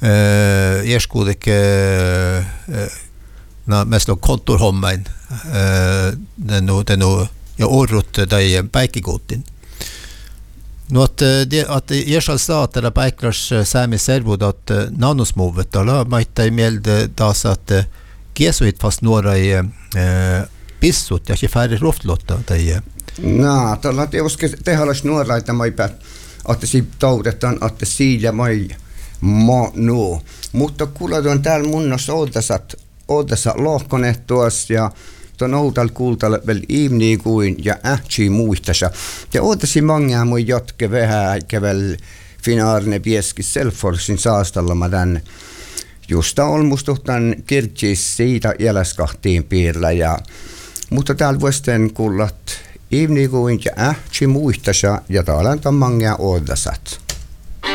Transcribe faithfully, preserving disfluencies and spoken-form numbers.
Jerskuudik na mest on kontorhommain den no den no ja orrut dai päikikotin. No att det att Jersal sa att det päiklas sami servod att nanosmovet alla maita melde das att gesuit fast några i pissut ja färre roftlotta dai. No, tällä teuske tehalas nuoraita mai pät että si taudetaan että siillä mai ma no. Mutta kuulla on täällä munnossa odasat odasa lohkonehtuas ja ton outal kuultal vel iimni kuin ja ähtsi muistasa. Ja odasi mange mui jotke vähän kevel finaarne pieski Selforsin saastalla mä tän justa olmustuhtan kirkis siitä jäläskahtiin piirillä ja mutta täällä voisten kuullat iimni kuin ja ähtsi muistasa ja täällä on mange odasat.